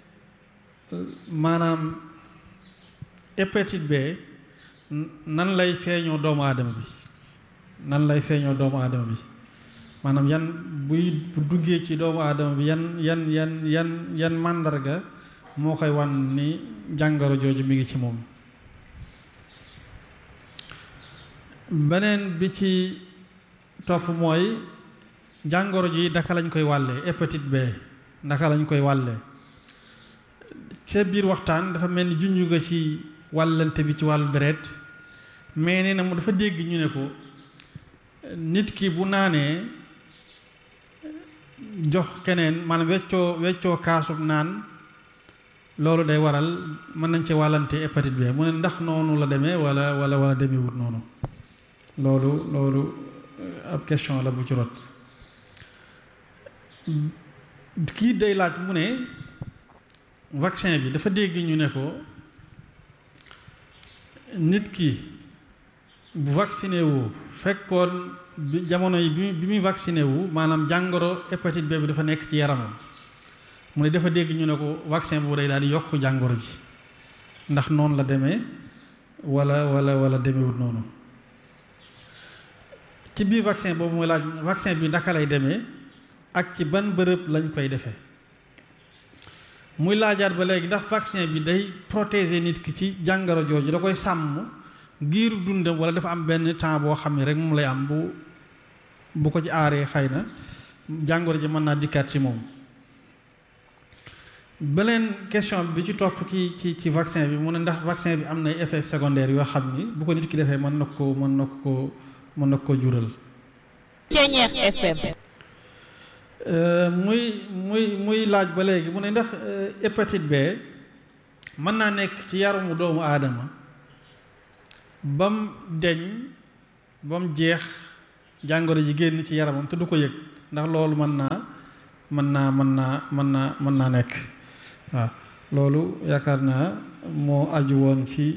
maanaam hépatite B nan lay feeñoo doomu aadama bi maanaam yan bu duggee ci doomu aadama bi yan màndarga moo koy wan ni jàngoro jooju mi ngi ci moom beneen bi ci topp mooy jàngoro ji naka lañ koy wàllee hépatite B naka lañ koy wàllee ca biir waxtaan dafa mel ni junj nga ci wàllante bi ci wàllu deret mais nee na mu dafa dégg ñu ne ko nit ki bu naanee jox keneen maanaam weccoo kaasub naan loolu day waral mën nañ ci wàllante hépatite B mu ne ndax noonu la demee wala demewut noonu loolu ab question la bu ci rot kii day laaj mu ne vaccin bi dafa dégg ñu ne ko nit ki bu vacciné wu fekkoon bi jamono yi bi muy vacciné wu maanaam jàngoro hépatite B bi dafa nekk ci yaramam mu ne dafa dégg ñu ne ko vaccin boobu day daal di yokk jàngoro ji ndax noonu la demee wala demewut noonu ci biir vaccin boobu mooy laaj vaccin bi naka lay demee ak ci ban bërëb lañ koy defee muy laajaat ba léegi ndax vaccin bi day protéger nit ki ci jàngoro jooju da koy sàmm giiru dundam wala dafa am benn temps boo xam ne rek moom lay am bu ko ci aaree xëy na jàngoro ji mën naa dikkaat ci moom beneen question bi ci topp ci vaccin bi mu ne ndax vaccin bi am na effet secondaire yoo xam ni bu ko nit ki defee mën na ko jural muy laaj ba léegi mu ne ndax hépatite B mën naa nekk ci yaramu doomu aadama bam deñ bam jeex jàngoro ji génn ci yaramam te du ko yëg ndax loolu mën naa nekk waaw loolu yaakaar naa moo aju woon ci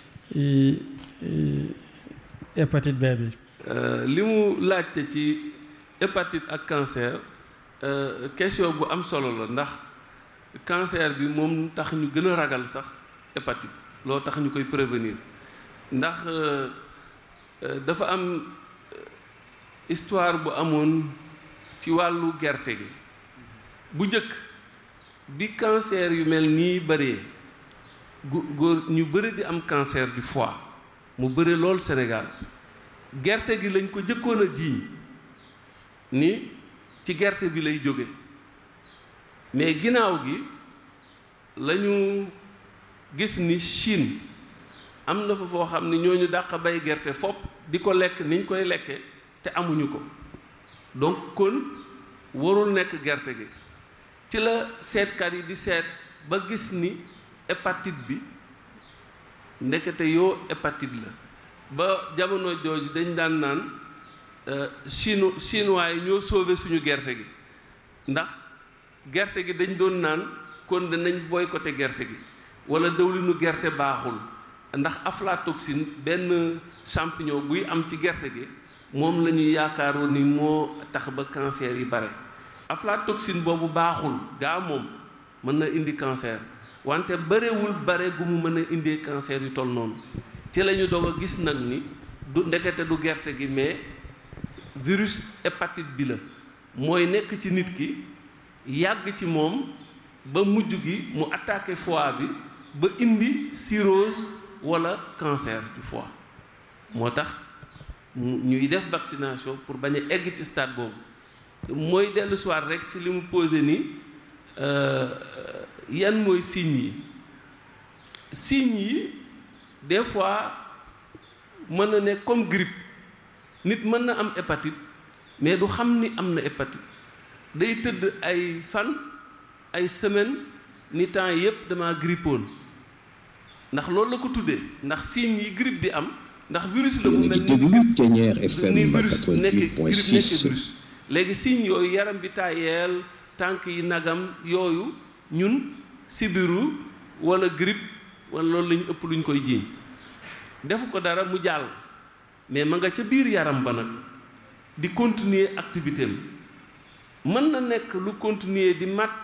hépatite B bi. li mu laajte ci hépatite ak cancer question bu am solo la ndax cancer bi moom tax ñu gën a ragal sax hépatite loo tax ñu koy prévenir ndax dafa am histoire bu amoon ci wàllu gerte gi bu njëkk bi cancer yu mel nii bëree góor ñu bëri di am cancer du foie mu bëri lool Sénégal gerte gi lañ ko jëkkoon a jiiñ ni ci gerte bi lay jóge mais ginnaaw gi lañu gis ni Chine am na fa foo xam ne ñooñu dàq bay gerte fopp di ko lekk niñ koy lekke te amuñu ko donc kon warul nekk gerte gi ci la seetkat yi di seet ba gis ni hépatite bi ndekete yoo hépatite la ba jamono jooju dañ daan naan chinois yi ñoo sauvé suñu gerte gi ndax gerte gi dañ doon naan kon danañ boycotté gerte gi wala dëwlinu gerte baaxul ndax aflatoxine benn champignon buy am ci gerte gi moom la ñu yaakaaroon ni moo tax ba cancer yi bare aflatoxine boobu baaxul gaa moom mën na indi cancer wante barewul bare gu mu mën a indee cancer yu toll noonu ci la ñu doog a gis nag ni du ndekete du gerte gi mais virus hépatite bi la mooy nekk ci nit ki yàgg ci moom ba mujj gi mu attaqué foie bi ba indi cirrhose wala cancer du foie moo tax ñuy def vaccination pour bañ a egg ci stade boobu mooy dellu soir rek ci li mu posé ni yan mooy signes yi des fois mën na ne comme grippe nit mën na am hépatite mais du xam ni am na hépatite day tëdd ay fan ay semaine ni temps yépp dama grippoon ndax loolu la ko tuddee ndax signes yi grippe di am ndax virus la bu mel ni virus nekk virus léegi signes yooyu yaram bi tàyyeel tànk yi nagam yooyu ñun sibiru wala grippe wala loolu lañu ëpp luñ koy jiiñ defu ko dara mu jàll mais ma nga ca biir yaram ba nag di continuer activité am mën na nekk lu continuer di mat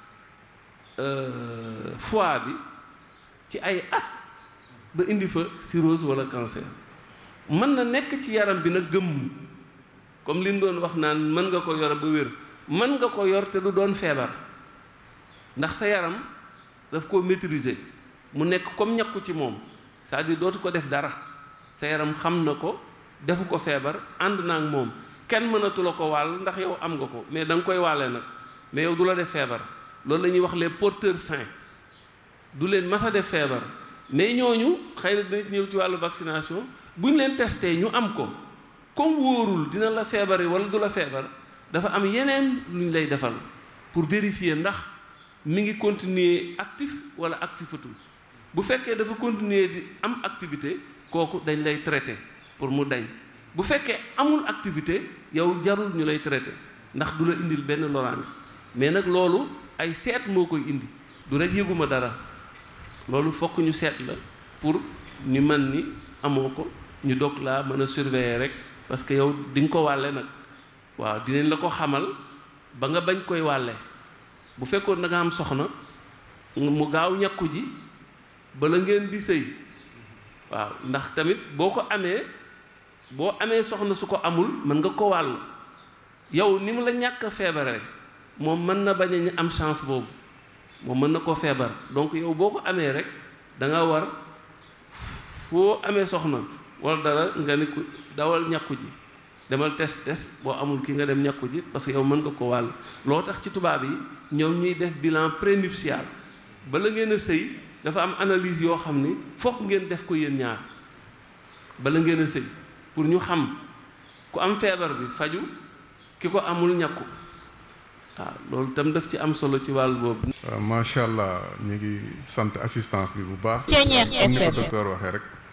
foie bi ci ay at ba indi fa cirrhose wala cancer mën na nekk ci yaram bi nag gëmm comme li ñu doon wax naan mën nga ko yor ba wér mën nga ko yor te du doon feebar ndax sa yaram daf koo maîtriser mu nekk comme ñakku ci moom c'est-à-dire dootu ko def dara sa yaram xam na ko defu ko feebar ànd na ak moom kenn mënatu la ko wàll ndax yow am nga ko mais da nga koy wàlle nag mais yow du la def feebar loolu la ñuy wax les porteurs sains du leen mas a def feebar mais ñooñu xëy na dina ñëw ci wàllu vaccination bu ñu leen testé ñu am ko comme wóorul dina la feebar wala du la feebar dafa am yeneen lu ñu lay defal pour vérifier ndax mi ngi continuer actif wala actifatul bu fekkee dafa continuer di am activité kooku dañ lay traité pour mu dañ bu fekkee amul activité yow jarul ñu lay traité ndax du la indil benn loraange mais nag loolu ay seet moo koy indi du rek yëguma dara loolu fokk ñu seet la pour ñu mën ni amoo ko ñu dog laa mën a surveiller rek parce que yow di nga ko wàlle nag waaw dinañ la ko xamal ba nga bañ koy wàlle bu fekkoon da nga am soxna mu gaaw ñakku ji bala ngeen di sëy waaw ndax tamit boo amee soxna su ko amul mën nga ko wàll yow ni mu la ñàkk a feebare moom mën na bañ a am chance boobu moom mën na koo feebar donc yow boo ko amee rek da nga war foo amee soxna wala dara nga ni ko dawal ñàkku ji demal test boo amul ki nga dem ñàkku ji parce que yow mën nga ko wàll loo tax ci tubaab yi ñoom ñuy def bilan prénuptial bala ngeen a sëy dafa am analyse yoo xam ni fokk ngeen def ko yéen ñaar bala ngeen a sëy pour ñu xam ku am feebar bi faju ki ko amul ñàkku waaw loolu tam daf ci am solo ci wàll boobu. waaw macha allah ñu ngi sant assistance bi bu baax. comme ni ko docteur waxee rek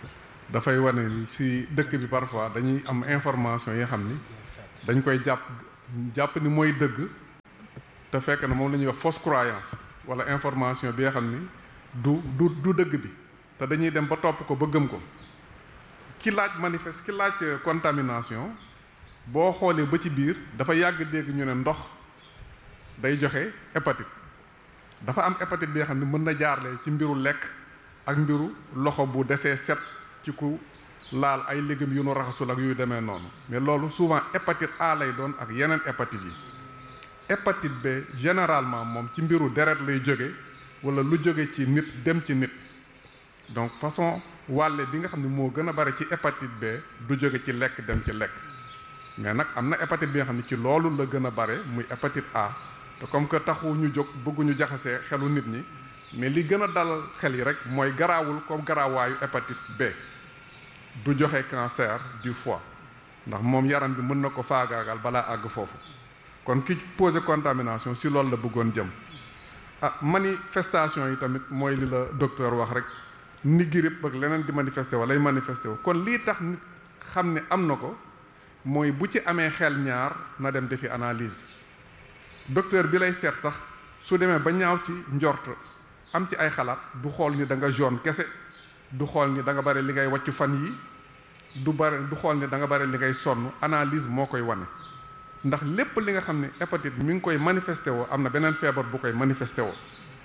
dafay wane ni si dëkk bi parfois dañuy am information yi xam ni dañ koy jàpp ni mooy dëgg te fekk na moom la ñuy wax fausse croyance wala information bi nga xam ni du dëgg bi te dañuy dem ba topp ko ba gëm ko ki laaj contamination boo xoolee ba ci biir dafa yàgg dégg ñu ne ndox day joxe hépatite dafa am hépatite bi nga xam ne mën na jaarle ci mbiru lekk ak mbiru loxo bu desee set ci ku laal ay légumes yu nu raxasul ak yuy demee noonu mais loolu souvent hépatite A lay doon ak yeneen hépatite yi hépatite B généralement moom ci mbiru deret lay jóge wala lu jóge ci nit dem ci nit donc façon wàlle bi nga xam ne moo gën a bari ci hépatite B du jóge ci lekk dem ci lekk mais nag am na hépatite bi nga xam ne ci loolu la gën a bare muy hépatite A te comme que taxu ñu jóg bëgguñu jaxasee xelu nit ñi mais li gën a dalal xel yi rek mooy garaawul comme garaawaayu hépatite B du joxe cancer du foie ndax moom yaram bi mën na ko faagaagal balaa àgg foofu kon ki posé contamination si loolu la bëggoon jëm manifestation yi tamit mooy li la docteur wax rek ni grippe ak leneen di manifesté wala lay manifesté wu kon lii tax nit xam ne am na ko mooy bu ci amee xel ñaar na dem defi analyse docteur bi lay seet sax su demee ba ñaaw ci njort am ci ay xalaat du xool ni da nga jaune kese du xool ni da nga bari li ngay wàccu fan yi du xool ni da nga bari li ngay sonn analyse moo koy wane ndax lépp li nga xam ne hépatite mi ngi koy manifesté woo am na beneen feebar bu koy manifesté woo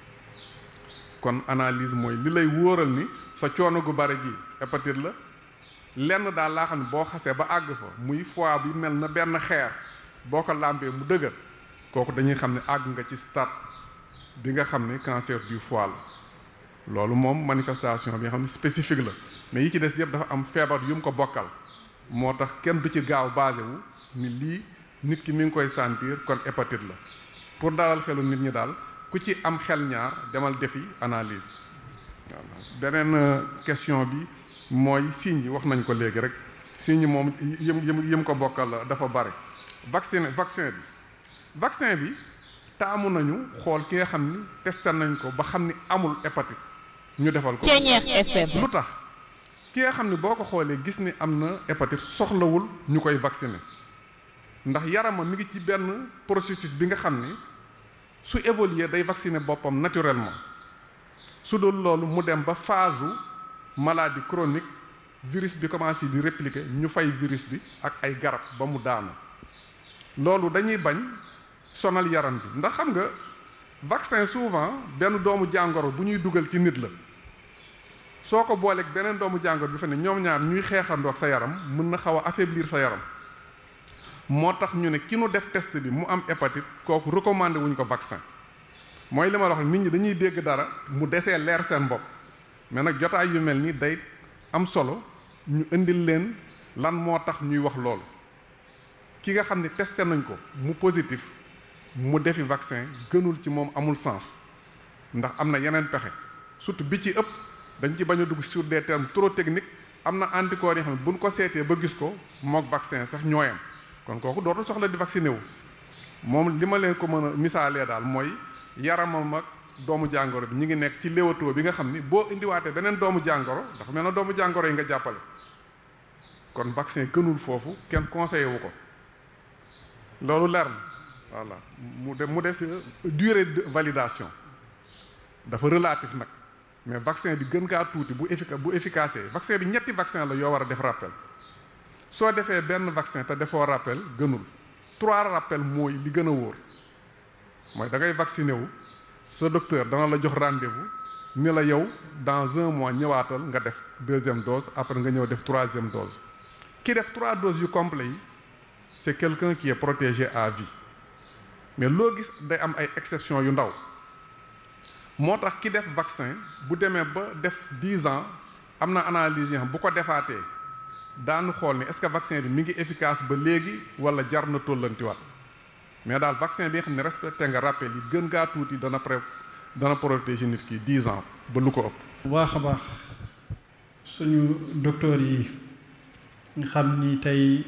kon analyse mooy li lay wóoral ni sa coono gu bari gi hépatite la lenn daal laa xam ne boo xasee ba àgg fa muy foie bi mel na benn xeer boo ko làmbee mu dëgër kooku dañuy xam ne àgg nga ci stade bi nga xam ne cancer du foie la loolu moom manifestation bi nga xam ne spécifique la mais yi ci des yëpp dafa am feebar yu mu ko bokkal moo tax kenn du ci gaaw basé wu ni lii nit ki mi ngi koy sentir kon hépatite la pour dalal xelu nit ñi daal ku ci am xel ñaar demal defi analyse beneen question bi mooy signes yi wax nañ ko léegi rek signes yi moom yëm ko bokkal dafa bare vaccin bi taamu nañu xool ki nga xam ni testé nañ ko ba xam ni amul hépatite ñu defal ko lu tax ki nga xam ni boo ko xoolee gis ni am na hépatite soxlawul ñu koy vacciner ndax yaramam mi ngi ci benn processus bi nga xam ni su évoluer day vacciner boppam naturellement su dul loolu mu dem ba phase maladie chronique virus bi commencé di répliquer ñu fay virus bi ak ay garab ba mu daanu loolu dañuy bañ sonal yaram bi ndax xam nga vaccin souvent benn doomu jàngoro bu ñuy dugal ci nit la soo ko booleeg beneen doomu jàngoro bi fa ne ñoom ñaar ñuy xeexandoo ak sa yaram mën na xaw a affaiblir sa yaram moo tax ñu ne ki nu def test bi mu am hépatite kooku recommandé wuñ ko vaccin mooy li ma wax nit ñi dañuy dégg dara mu desee leer seen bopp mais nag jotaay yu mel ni day am solo ñu indil leen lan moo tax ñuy wax loolu ki nga xam ne testé nañ ko mu positif mu defi vaccin gënul ci moom amul sens ndax am na yeneen pexe surtout bi ci ëpp dañ ci bañ a dugg sur des termes trop techniques am na anticorps yi xam ne buñ ko seetee ba gis ko mook vaccin sax ñooyam kon kooku dootul soxla di vacciné wu moom li ma leen ko mën a misaalee daal mooy yaramam ak doomu jàngoro bi ñu ngi nekk ci léewatoo bi nga xam ni boo indiwaatee beneen doomu jàngoro dafa mel na doomu jàngoro yi nga jàppale kon vaccin gënul foofu kenn conseillé wu ko loolu leer na voilà mu def durée de validation dafa relatif nag mais vaccin bi gën kaa tuuti bu efficace vaccin bi ñetti vaccin la yoo war a def rappel soo defee benn vaccin te defoo rappel gënul 3 rappel mooy li gën a wóor mooy da ngay vacciné wu sa docteur dana la jox rendez-vous ni la yow dans 1 mois ñëwaatal nga def 2e dose après nga ñëw def 3e dose ki def 3 doses yu complet yi c'est quelqu'un qui est protégé à vie mais loo gis day am ay exception yu ndaw moo tax ki def vaccin bu demee ba def 10 ans am na analyse yi xam bu ko defaatee daanu xool ni est-ce que vaccin bi mi ngi efficace ba léegi wala jar na tollantiwaat mais daal vaccin bi nga xam ne respecté nga rappel yi gën gaa tuuti dana protéger nit ki 10 ans ba lu ko ëpp. bu baax a baax suñu docteur yi nga xam ni tey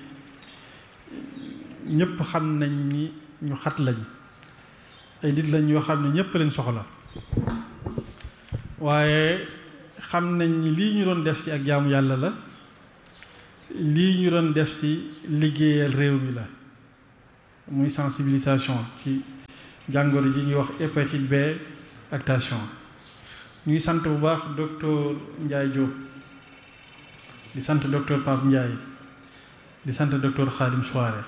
ñëpp xam nañ ni ñu xat lañ ay nit lañ yoo xam ne ñëpp leen soxla waaye xam nañ ni lii ñu doon def ci ak jaamu yàlla la lii ñu doon def ci liggéeyal réew mi la muy sensibilisation ci jàngoro ji ñuy wax hépatite B ak tension. ñuy sant bu baax docteur Ndiaye Diop di sant docteur Pape Ndiaye di sant docteur Khadim Souare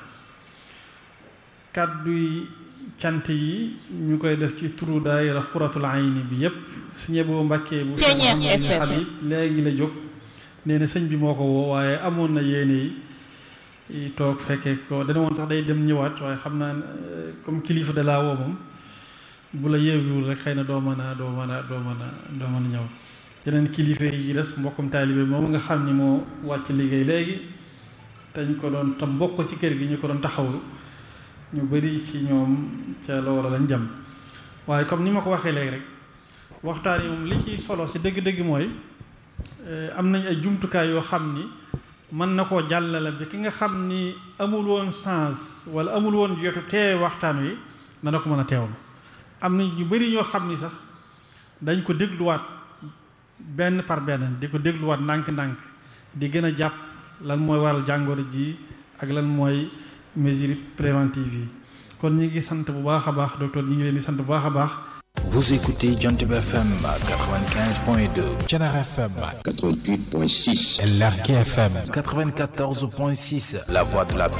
kàdduy cant yi ñu koy def ci turu daayira Xuratul Ayni bi yépp Sëñ Abo Mbàkke bu Habib léegi la jóg nee na sëñ bi moo ko woo waaye amoon na yéene yi toog fekkee ko dana woon sax day dem ñëwaat waaye xam naa comme kilifa da laa woo moom bu la yeewul rek xëy na doo mën a ñëw yeneen kilifa yi ci des mbokkum taalibe moom nga xam ni moo wàcc liggéey léegi te ñu ko doon tam mbokk ci kër gi ñu ko doon taxawlu ñu bari ci ñoom ca loola lañ jëm waaye comme ni ma ko waxee léegi rek waxtaan yi moom li ci solo si dëgg-dëgg mooy am nañ ay jumtukaay yoo xam ni mën na koo jàllale bi ki nga xam ni amul woon sens wala amul woon jotu tee waxtaan wi dana ko mën a teewlu am na ñu bari ñoo xam ni sax dañ ko dégluwaat benn par benn di ko dégluwaat ndànk-ndànk di gën a jàpp lan mooy waral jàngoro ji ak lan mooy mesures préventives yi kon ñu ngi sant bu baax a baax docteur ñu ngi leen di sant bu baax a baax. Vous écoutez Jantib FM 95.2, Thiénaba FM 88.6, LRK FM 94.6, La Voix de la